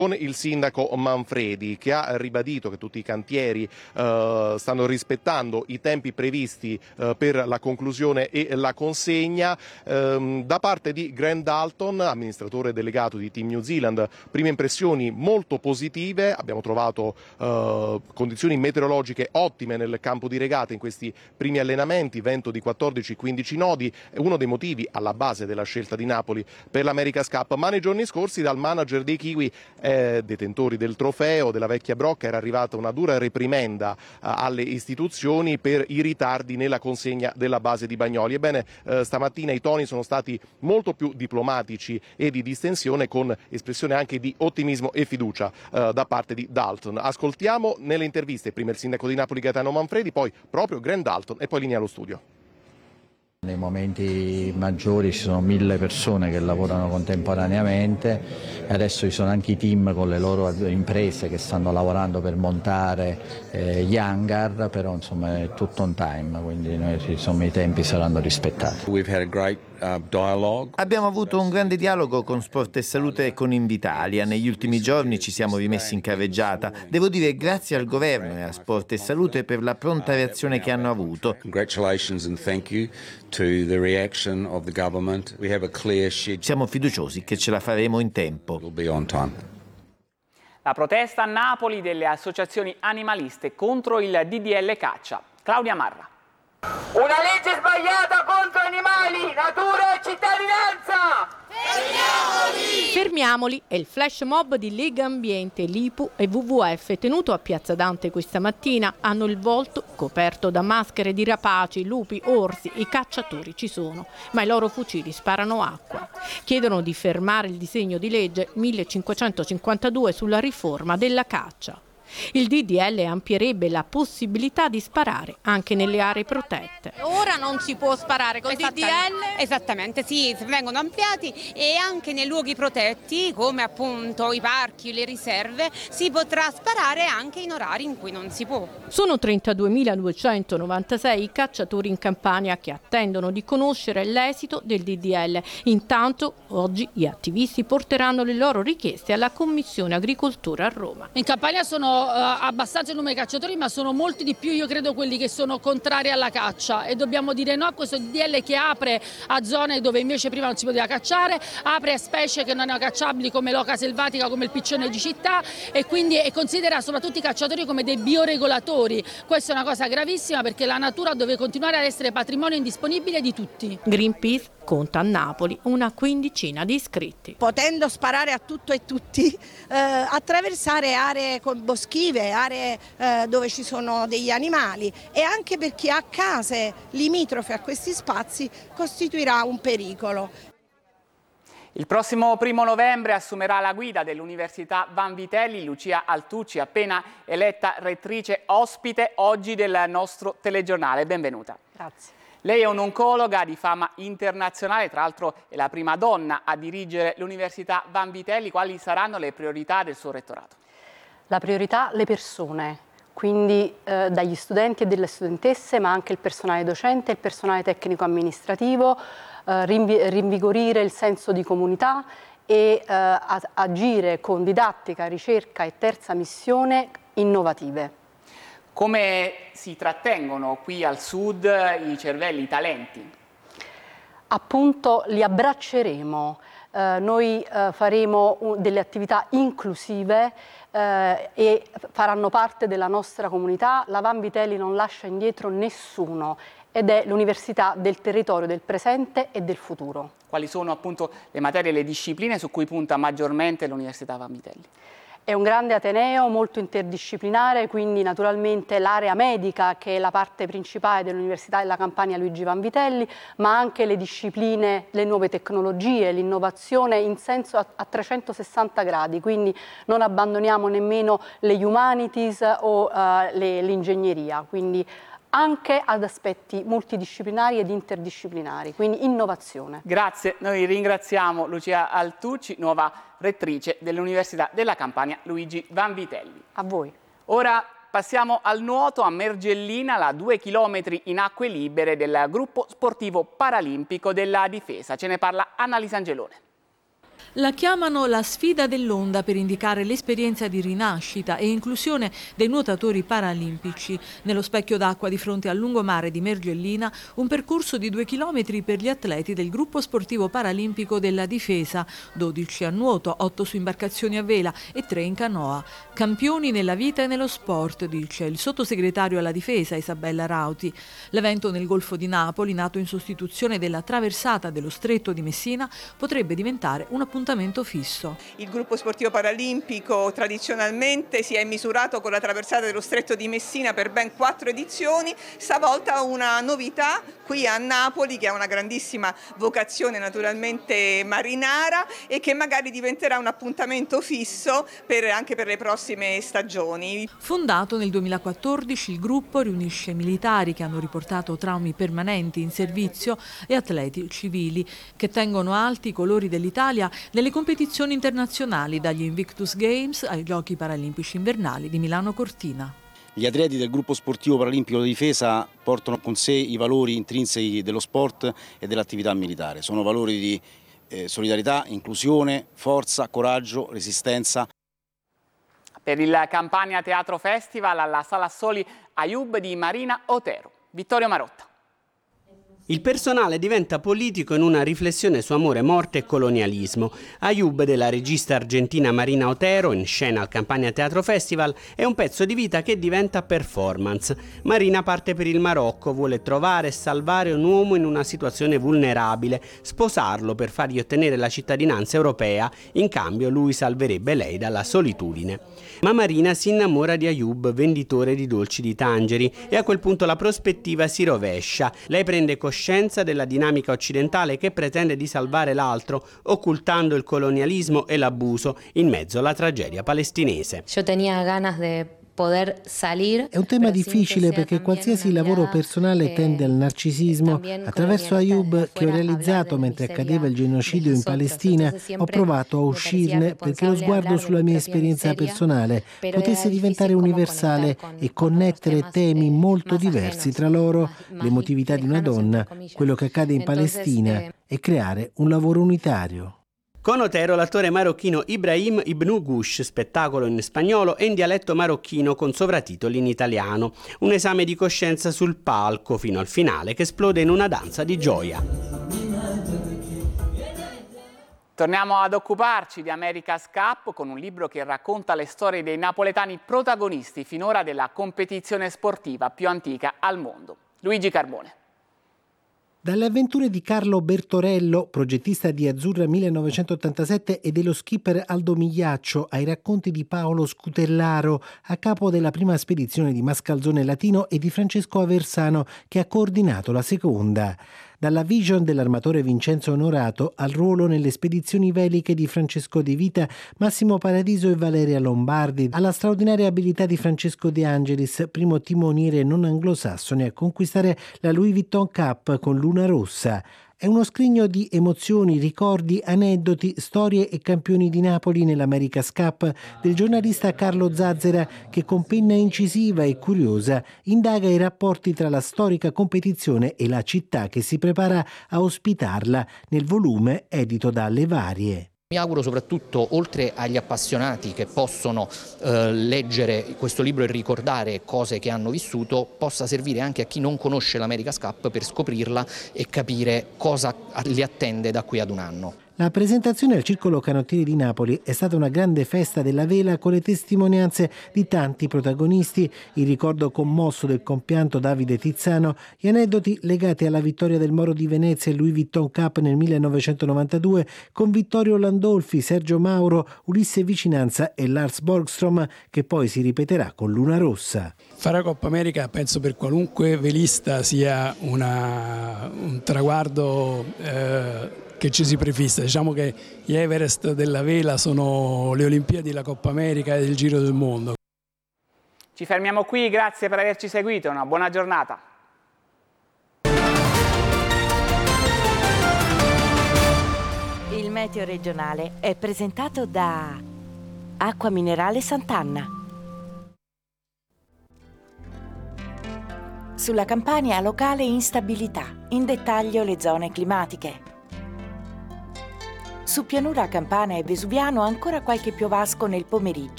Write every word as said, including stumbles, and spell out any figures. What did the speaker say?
con il sindaco Manfredi, che ha ribadito che tutti i cantieri eh, stanno rispettando i tempi previsti eh, per la conclusione e la consegna. Ehm, da parte di Grant Dalton, amministratore delegato di Team New Zealand, prime impressioni molto positive. Abbiamo trovato eh, condizioni meteorologiche ottime nel campo di regate in questi primi allenamenti, vento di quattordici quindici nodi, è uno dei motivi alla base della scelta di Napoli per l'America's Cup. Ma nei giorni scorsi dal manager dei Kiwi, Eh, detentori del trofeo della vecchia Brocca, era arrivata una dura reprimenda eh, alle istituzioni per i ritardi nella consegna della base di Bagnoli. Ebbene, eh, stamattina i toni sono stati molto più diplomatici e di distensione, con espressione anche di ottimismo e fiducia eh, da parte di Dalton. Ascoltiamo nelle interviste prima il sindaco di Napoli Gaetano Manfredi, poi proprio Grant Dalton e poi linea allo studio. Nei momenti maggiori ci sono mille persone che lavorano contemporaneamente e adesso ci sono anche i team con le loro imprese che stanno lavorando per montare eh, gli hangar, però insomma è tutto on time, quindi noi, insomma, i tempi saranno rispettati. We've had a great uh, dialogue. Abbiamo avuto un grande dialogo con Sport e Salute e con Invitalia. Negli ultimi giorni ci siamo rimessi in carreggiata. Devo dire grazie al governo e a Sport e Salute per la pronta reazione che hanno avuto. Congratulations and thank you to the reaction of the government. We have a clear schedule. Siamo fiduciosi che ce la faremo in tempo. We'll be on time. La protesta a Napoli delle associazioni animaliste contro il D D L caccia. Claudia Marra. Una legge sbagliata contro animali, natura e cittadinanza! Fermiamoli! Fermiamoli è il flash mob di Lega Ambiente, l'I P U e W W F tenuto a Piazza Dante questa mattina. Hanno il volto coperto da maschere di rapaci, lupi, orsi. I cacciatori ci sono, ma i loro fucili sparano acqua. Chiedono di fermare il disegno di legge millecinquecentocinquantadue sulla riforma della caccia. Il D D L ampierebbe la possibilità di sparare anche nelle aree protette. Ora non si può sparare col D D L? Esattamente, sì, vengono ampliati e anche nei luoghi protetti, come appunto i parchi, le riserve, si potrà sparare anche in orari in cui non si può. Sono trentaduemiladuecentonovantasei i cacciatori in Campania che attendono di conoscere l'esito del D D L. Intanto, oggi gli attivisti porteranno le loro richieste alla Commissione Agricoltura a Roma. In Campania sono uh, abbastanza il numero di cacciatori, ma sono molti di più, io credo, quelli che sono contrari alla caccia, e dobbiamo dire no a questo D D L che apre a zone dove invece prima non si poteva cacciare, apre a specie che non erano cacciabili come l'oca selvatica, come il piccione di città, e quindi e considera soprattutto i cacciatori come dei bioregolatori. Questa è una cosa gravissima, perché la natura deve continuare ad essere patrimonio indisponibile di tutti. Greenpeace conta a Napoli una quindicina di iscritti. Potendo sparare a tutto e tutti, eh, attraversare aree boschive, aree eh, dove ci sono degli animali, e anche per chi ha case limitrofe a questi spazi costituirà un pericolo. Il prossimo primo novembre assumerà la guida dell'Università Vanvitelli Lucia Altucci, appena eletta rettrice, ospite oggi del nostro telegiornale. Benvenuta. Grazie. Lei è un'oncologa di fama internazionale, tra l'altro è la prima donna a dirigere l'Università Vanvitelli. Quali saranno le priorità del suo rettorato? La priorità, le persone, quindi eh, dagli studenti e delle studentesse, ma anche il personale docente, il personale tecnico-amministrativo, eh, rinvi- rinvigorire il senso di comunità e eh, a- agire con didattica, ricerca e terza missione innovative. Come si trattengono qui al Sud i cervelli, i talenti? Appunto li abbracceremo, eh, noi eh, faremo un, delle attività inclusive eh, e faranno parte della nostra comunità. La Vanvitelli non lascia indietro nessuno ed è l'università del territorio, del presente e del futuro. Quali sono appunto le materie e le discipline su cui punta maggiormente l'Università Vanvitelli? È un grande ateneo molto interdisciplinare, quindi naturalmente l'area medica, che è la parte principale dell'Università della Campania Luigi Vanvitelli, ma anche le discipline, le nuove tecnologie, l'innovazione in senso a, a trecentosessanta gradi, quindi non abbandoniamo nemmeno le humanities o uh, le, l'ingegneria, quindi anche ad aspetti multidisciplinari ed interdisciplinari, quindi innovazione. Grazie, noi ringraziamo Lucia Altucci, nuova rettrice dell'Università della Campania Luigi Vanvitelli. A voi. Ora passiamo al nuoto a Mergellina, la due chilometri in acque libere del gruppo sportivo paralimpico della Difesa. Ce ne parla Annalisa Angelone. La chiamano la sfida dell'onda per indicare l'esperienza di rinascita e inclusione dei nuotatori paralimpici. Nello specchio d'acqua di fronte al lungomare di Mergellina, un percorso di due chilometri per gli atleti del gruppo sportivo paralimpico della Difesa, dodici a nuoto, otto su imbarcazioni a vela e tre in canoa. Campioni nella vita e nello sport, dice il sottosegretario alla Difesa Isabella Rauti. L'evento nel Golfo di Napoli, nato in sostituzione della traversata dello Stretto di Messina, potrebbe diventare un appuntamento fisso. Il gruppo sportivo paralimpico tradizionalmente si è misurato con la traversata dello Stretto di Messina per ben quattro edizioni, stavolta una novità qui a Napoli, che ha una grandissima vocazione naturalmente marinara e che magari diventerà un appuntamento fisso per, anche per le prossime stagioni. Fondato nel duemilaquattordici, il gruppo riunisce militari che hanno riportato traumi permanenti in servizio e atleti civili che tengono alti i colori dell'Italia nelle competizioni internazionali, dagli Invictus Games ai Giochi Paralimpici Invernali di Milano Cortina. Gli atleti del gruppo sportivo paralimpico di Difesa portano con sé i valori intrinseci dello sport e dell'attività militare. Sono valori di eh, solidarietà, inclusione, forza, coraggio, resistenza. Per il Campania Teatro Festival alla Sala Soli Ayub di Marina Otero. Vittorio Marotta. Il personale diventa politico in una riflessione su amore, morte e colonialismo. Ayub, della regista argentina Marina Otero, in scena al Campania Teatro Festival, è un pezzo di vita che diventa performance. Marina parte per il Marocco, vuole trovare e salvare un uomo in una situazione vulnerabile, sposarlo per fargli ottenere la cittadinanza europea, in cambio lui salverebbe lei dalla solitudine. Ma Marina si innamora di Ayub, venditore di dolci di Tangeri, e a quel punto la prospettiva si rovescia. Lei prende coscienza della dinamica occidentale che pretende di salvare l'altro, occultando il colonialismo e l'abuso in mezzo alla tragedia palestinese. Io tenia ganas de poter salir. È un tema difficile perché qualsiasi lavoro personale tende al narcisismo. Attraverso Ayub, che ho realizzato mentre accadeva il genocidio in Palestina, ho provato a uscirne perché lo sguardo sulla mia esperienza personale potesse diventare universale e connettere temi molto diversi tra loro, l'emotività di una donna, quello che accade in Palestina, e creare un lavoro unitario. Con Otero l'attore marocchino Ibrahim Ibn Goush, spettacolo in spagnolo e in dialetto marocchino con sovratitoli in italiano. Un esame di coscienza sul palco fino al finale che esplode in una danza di gioia. Torniamo ad occuparci di America's Cup con un libro che racconta le storie dei napoletani protagonisti finora della competizione sportiva più antica al mondo. Luigi Carbone. Dalle avventure di Carlo Bertorello, progettista di Azzurra millenovecentottantasette, e dello skipper Aldo Migliaccio, ai racconti di Paolo Scutellaro, a capo della prima spedizione di Mascalzone Latino, e di Francesco Aversano, che ha coordinato la seconda. Dalla vision dell'armatore Vincenzo Onorato al ruolo nelle spedizioni veliche di Francesco De Vita, Massimo Paradiso e Valeria Lombardi, alla straordinaria abilità di Francesco De Angelis, primo timoniere non anglosassone a conquistare la Louis Vuitton Cup con Luna Rossa. È uno scrigno di emozioni, ricordi, aneddoti, storie e campioni di Napoli nell'America's Cup del giornalista Carlo Zazzera, che con penna incisiva e curiosa indaga i rapporti tra la storica competizione e la città che si prepara a ospitarla nel volume edito da Le Varie. Mi auguro soprattutto, oltre agli appassionati che possono eh, leggere questo libro e ricordare cose che hanno vissuto, possa servire anche a chi non conosce l'America's Cup per scoprirla e capire cosa li attende da qui ad un anno. La presentazione al Circolo Canottieri di Napoli è stata una grande festa della vela con le testimonianze di tanti protagonisti, il ricordo commosso del compianto Davide Tizzano, gli aneddoti legati alla vittoria del Moro di Venezia e Louis Vuitton Cup nel millenovecentonovantadue con Vittorio Landolfi, Sergio Mauro, Ulisse Vicinanza e Lars Borgstrom, che poi si ripeterà con Luna Rossa. Fare la Coppa America penso per qualunque velista sia una, un traguardo eh, che ci si prefissa. Diciamo che gli Everest della vela sono le Olimpiadi, la Coppa America e il Giro del Mondo. Ci fermiamo qui, grazie per averci seguito, una buona giornata. Il meteo regionale è presentato da Acqua Minerale Sant'Anna. Sulla Campania locale instabilità, in dettaglio le zone climatiche. Su pianura Campana e Vesuviano ancora qualche piovasco nel pomeriggio.